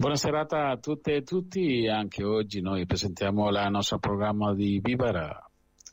Buona serata a tutte e tutti. Anche oggi noi presentiamo il nostro programma di Vivara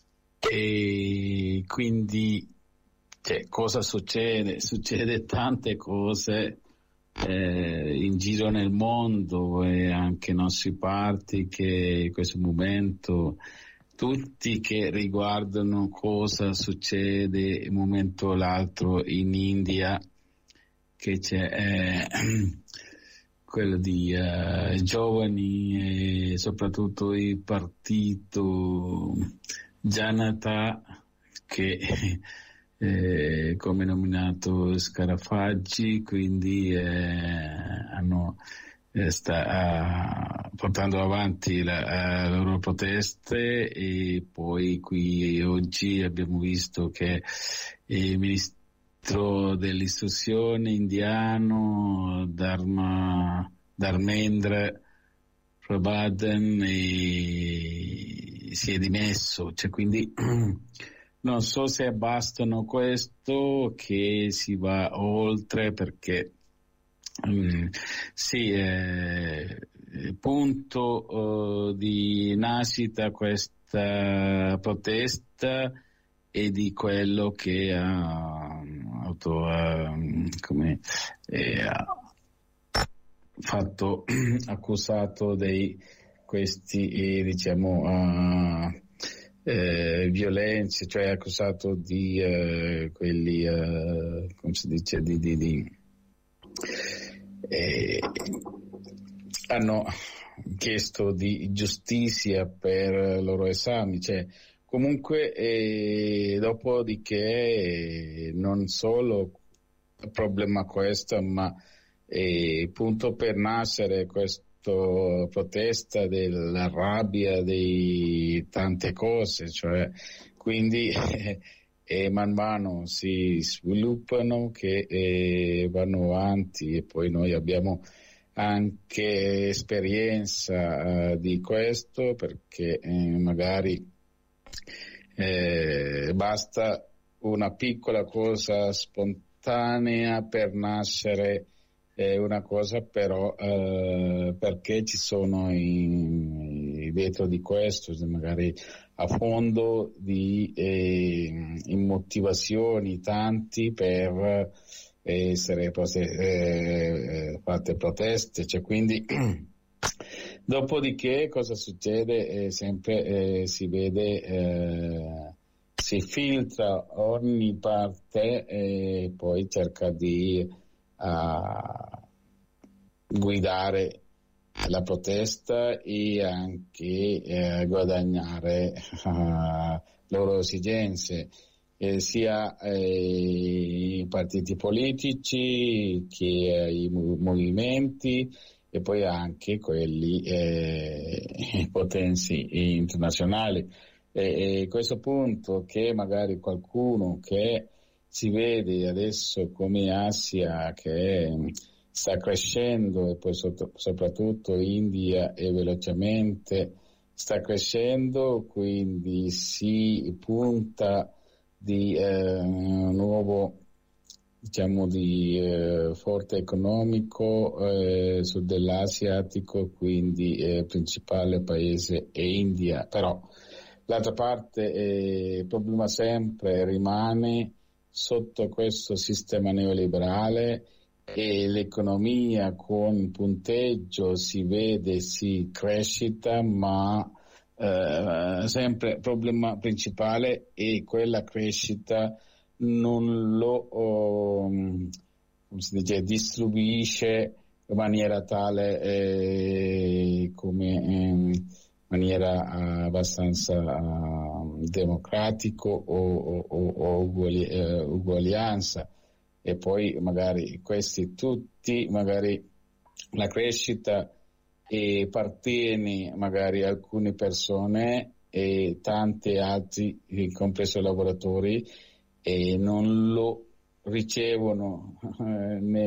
e quindi cosa succede? Succede tante cose in giro nel mondo e anche nei nostri parti che in questo momento tutti che riguardano cosa succede un momento o l'altro in India, che c'è quello di giovani e soprattutto il partito Janata che come nominato Scarafaggi, quindi sta portando avanti le loro proteste. E poi qui oggi abbiamo visto che il ministro dell'istruzione indiano Dharmendra Pradhan si è dimesso, quindi non so se bastano questo, che si va oltre, perché punto di nascita questa protesta e di quello che ha fatto accusato di questi violenze, cioè accusato di quelli come si dice hanno chiesto di giustizia per i loro esami, comunque dopodiché non solo il problema questo, ma punto per nascere questa protesta della rabbia di tante cose, quindi man mano si sviluppano, che vanno avanti, e poi noi abbiamo anche esperienza di questo, perché magari basta una piccola cosa spontanea per nascere una cosa, però perché ci sono dietro di questo magari a fondo di motivazioni tanti per essere fatte proteste, quindi dopodiché cosa succede? Sempre si vede, si filtra ogni parte e poi cerca di guidare la protesta e anche guadagnare le loro esigenze, sia i partiti politici che i movimenti, e poi anche quelli potenzi internazionali. E questo punto, che magari qualcuno che si vede adesso come Asia, che sta crescendo, e poi soprattutto India e velocemente sta crescendo, quindi si punta di un nuovo di forte economico sud dell'asiatico, quindi principale paese è India, però l'altra parte il problema sempre rimane sotto questo sistema neoliberale, e l'economia con punteggio si vede, si crescita, ma sempre il problema principale è quella crescita non lo come si dice, distribuisce in maniera tale come maniera abbastanza democratico o uguaglianza. E poi magari questi tutti, magari la crescita appartiene magari a alcune persone e tante altri, compreso i lavoratori, e non lo ricevono